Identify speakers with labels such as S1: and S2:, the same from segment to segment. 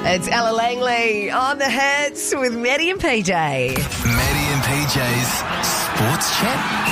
S1: It's Ella Langley on the hits with Maddie and PJ.
S2: Maddie and PJ's Sports Chat.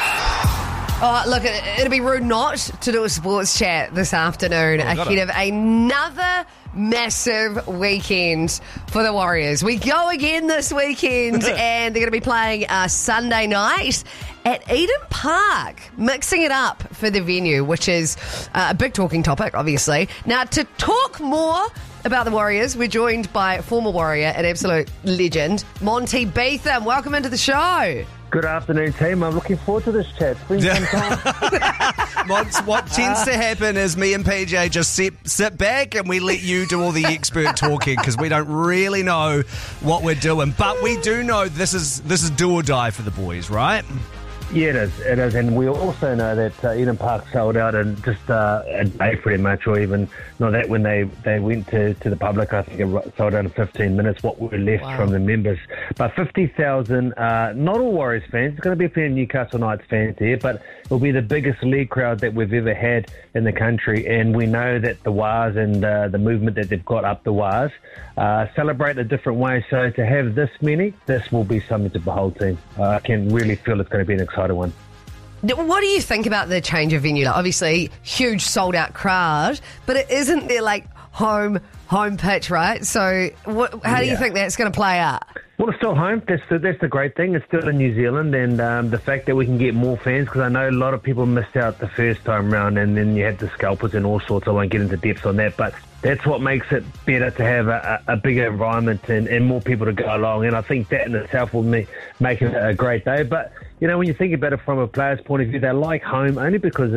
S1: Oh, look, it'd be rude not to do a sports chat this afternoon ahead of another massive weekend for the Warriors. We go again this weekend and they're going to be playing Sunday night at Eden Park, mixing it up for the venue, which is a big talking topic, obviously. Now, to talk more about the Warriors, we're joined by former Warrior and absolute legend, Monty Betham. Welcome into the show.
S3: Good afternoon, team. I'm looking forward to this chat. It's been some time.
S4: What tends to happen is me and PJ just sit back and we let you do all the expert talking because we don't really know what we're doing. But we do know this is do or die for the boys, right?
S3: Yeah, it is. And we also know that Eden Park sold out in just a day pretty much, or even not that when they went to the public. I think it sold out in 15 minutes, what were left from the members. But 50,000, not all Warriors fans. It's going to be a few Newcastle Knights fans here, but it'll be the biggest league crowd that we've ever had in the country. And we know that the Wars and the movement that they've got up the Wars celebrate a different way. So to have this many, this will be something to behold, team. I can really feel it's going to be an exciting one.
S1: What do you think about the change of venue? Like, obviously, huge sold-out crowd, but it isn't their home pitch, right? So how do you think that's going to play out?
S3: Well, it's still home. That's the great thing. It's still in New Zealand, and the fact that we can get more fans, because I know a lot of people missed out the first time round, and then you had the scalpers and all sorts. I won't get into depth on that, but that's what makes it better to have a bigger environment and more people to go along, and I think that in itself will make it a great day. But you know, when you think about it from a player's point of view, they like home only because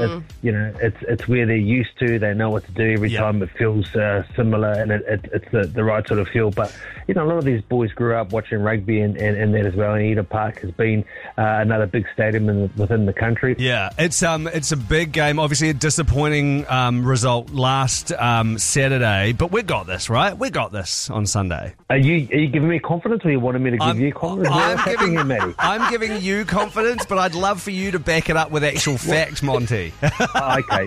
S3: it's where they're used to. They know what to do every time. It feels similar, and it's the right sort of feel. But you know, a lot of these boys grew up watching rugby and that as well. And Eden Park has been another big stadium within the country. Yeah,
S4: it's a big game. Obviously, a disappointing result last Saturday, but we got this, right? We got this on Sunday.
S3: Are you giving me confidence, or you wanted me to give you confidence?
S4: I'm giving you confidence, but I'd love for you to back it up with actual facts, Monty.
S3: Okay.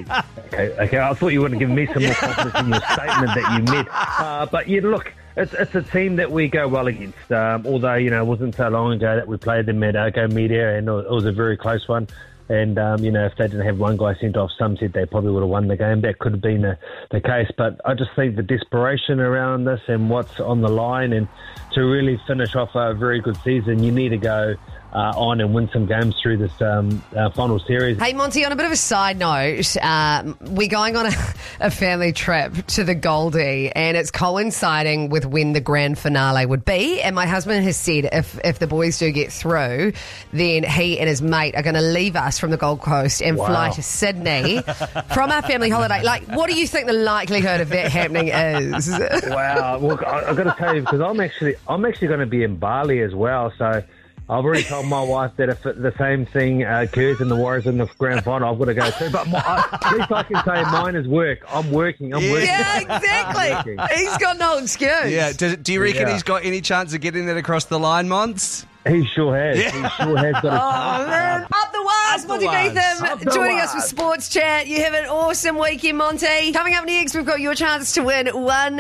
S3: I thought you would have given me some more confidence in your statement that you made. But yeah, look, it's a team that we go well against. Although, you know, it wasn't so long ago that we played them at Go Media, and it was a very close one. And, you know, if they didn't have one guy sent off, some said they probably would have won the game. That could have been the case. But I just think the desperation around this and what's on the line, and to really finish off a very good season, you need to go on and win some games through this final series.
S1: Hey, Monty, on a bit of a side note, we're going on a family trip to the Goldie, and it's coinciding with when the grand finale would be. And my husband has said if the boys do get through, then he and his mate are going to leave us from the Gold Coast and fly to Sydney from our family holiday. Like, what do you think the likelihood of that happening is?
S3: Wow. Well, I've got to tell you, because I'm actually going to be in Bali as well, so I've already told my wife that if the same thing occurs in the Warriors in the grand final, I've got to go too. But at least I can say mine is work. I'm working.
S1: Yeah, exactly. He's got no excuse.
S4: Yeah. Do you reckon he's got any chance of getting that across the line, Mons?
S3: He sure has. Yeah. He sure has got a chance.
S1: Man. Up the Wars, Monty Betham, joining us for Sports Chat. You have an awesome weekend, Monty. Coming up next, we've got your chance to win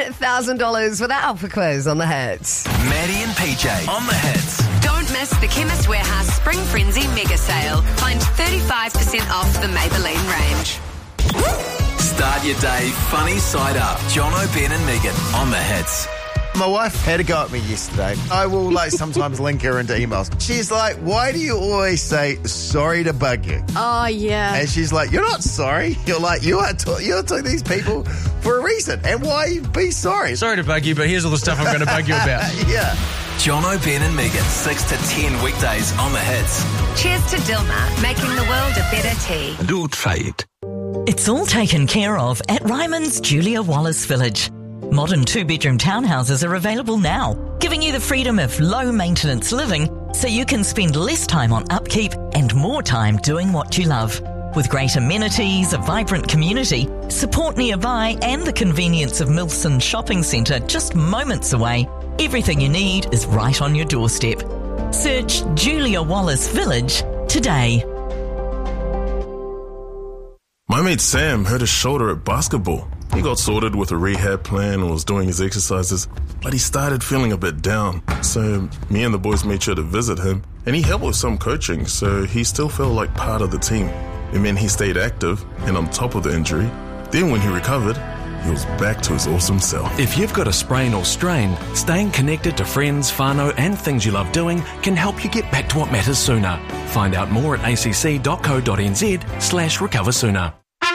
S1: $1,000 for the Alpha Quiz on the Hits.
S2: Maddie and PJ on the Hits.
S5: Don't miss the Chemist Warehouse Spring Frenzy Mega Sale. Find 35% off the Maybelline range.
S2: Start your day funny side up. Jono, Ben and Megan on the Hits.
S6: My wife had a go at me yesterday. I will sometimes link her into emails. She's like, why do you always say sorry to bug you?
S7: Oh, yeah.
S6: And she's like, you're not sorry. You're like, you're to these people for a reason. And why be sorry?
S8: Sorry to bug you, but here's all the stuff I'm going to bug you about.
S6: Yeah.
S2: Jono, Ben and Megan, 6 to 10 weekdays on the Hits.
S5: Cheers to Dilmah, making the world a better tea.
S2: Don't try it.
S9: It's all taken care of at Ryman's Julia Wallace Village. Modern 2-bedroom townhouses are available now, giving you the freedom of low-maintenance living so you can spend less time on upkeep and more time doing what you love. With great amenities, a vibrant community, support nearby and the convenience of Milson Shopping Centre just moments away, everything you need is right on your doorstep. Search Julia Wallace Village today.
S10: My mate Sam hurt his shoulder at basketball.
S7: He got sorted with a rehab plan and was doing his exercises, but he started feeling a bit down. So me and the boys made sure to visit him, and he helped with some coaching, so he still felt like part of the team. It meant he stayed active and on top of the injury. Then when he recovered, he was back to his awesome self.
S10: If you've got a sprain or strain, staying connected to friends, whānau and things you love doing can help you get back to what matters sooner. Find out more at acc.co.nz/recover sooner.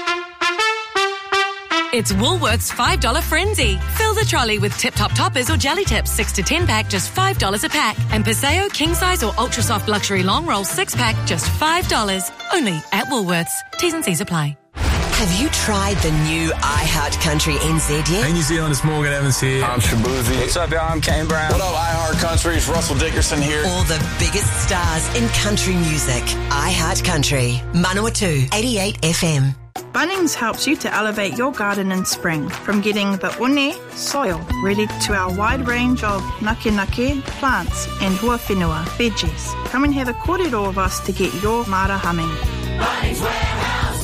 S5: It's Woolworths $5 Frenzy. Fill the trolley with Tip Top Toppers or Jelly Tips 6 to 10 pack, just $5 a pack. And Paseo King Size or Ultra Soft Luxury Long Roll 6 pack, just $5. Only at Woolworths. T's and C's apply.
S11: Have you tried the new iHeart Country NZ yet?
S12: Hey New Zealand, it's Morgan Evans here.
S13: I'm Shabuzi.
S14: What's up, y'all? I'm Kane Brown.
S13: What up, iHeart Country? It's Russell Dickerson here.
S11: All the biggest stars in country music. iHeart Country. Manawatu 88 FM.
S15: Bunnings helps you to elevate your garden in spring, from getting the une soil ready to our wide range of nake plants and huawhenua veggies. Come and have a kōrero of us to get your mara humming.
S16: Bunnings Warehouse.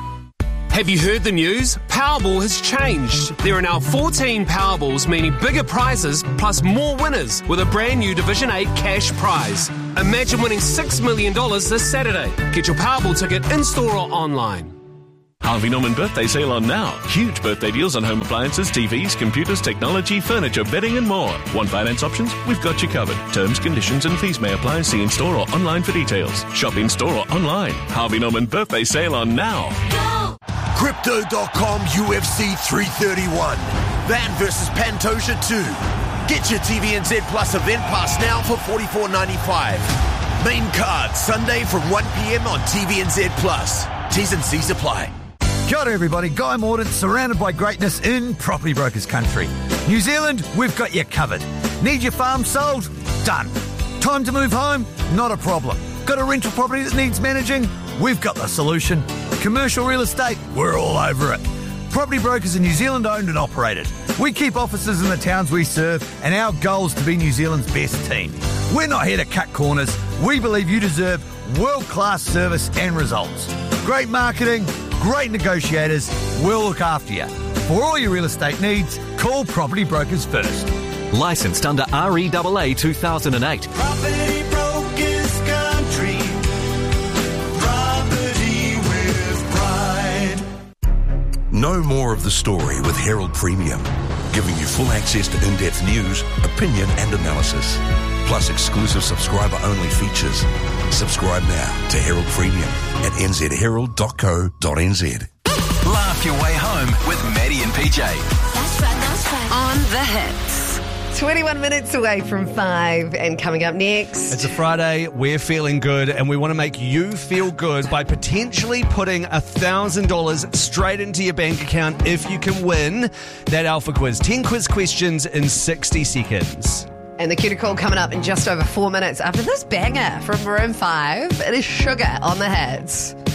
S17: Have you heard the news? Powerball has changed. There are now 14 Powerballs, meaning bigger prizes plus more winners with a brand new Division 8 cash prize. Imagine winning $6 million this Saturday. Get your Powerball ticket in-store or online.
S18: Harvey Norman birthday sale on now. Huge birthday deals on home appliances, TVs, computers, technology, furniture, bedding and more. Want finance options? We've got you covered. Terms, conditions and fees may apply. See in store or online for details. Shop in store or online. Harvey Norman birthday sale on now.
S16: Go!
S19: Crypto.com UFC 331. Van vs Pantoja 2. Get your TVNZ Plus event pass now for $44.95. Main card Sunday from 1 p.m. on TVNZ Plus. T's and C's apply.
S20: Kia ora everybody, Guy Mordaunt, surrounded by greatness in Property Brokers country. New Zealand, we've got you covered. Need your farm sold? Done. Time to move home? Not a problem. Got a rental property that needs managing? We've got the solution. Commercial real estate? We're all over it. Property Brokers are New Zealand owned and operated. We keep offices in the towns we serve, and our goal is to be New Zealand's best team. We're not here to cut corners. We believe you deserve world-class service and results. Great marketing, great negotiators, we'll look after you. For all your real estate needs, call Property Brokers first.
S10: Licensed under REAA 2008.
S16: Property Brokers Country. Property with pride.
S21: Know more of the story with Herald Premium, giving you full access to in-depth news, opinion and analysis, plus exclusive subscriber-only features. Subscribe now to Herald Premium at nzherald.co.nz.
S2: Laugh your way home with Maddie and PJ.
S5: That's right. On the hits.
S1: 21 minutes away from 5, and coming up next.
S4: It's a Friday, we're feeling good, and we want to make you feel good by potentially putting $1,000 straight into your bank account if you can win that Alpha Quiz. 10 quiz questions in 60 seconds.
S1: And the cue call coming up in just over 4 minutes after this banger from Maroon 5. It is Sugar on the hits.